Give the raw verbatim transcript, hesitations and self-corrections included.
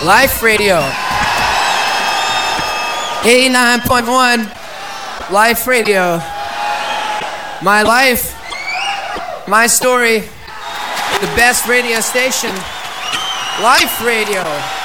Life Radio. eighty-nine point one. Life Radio. My life. My story. The best radio station. Life Radio.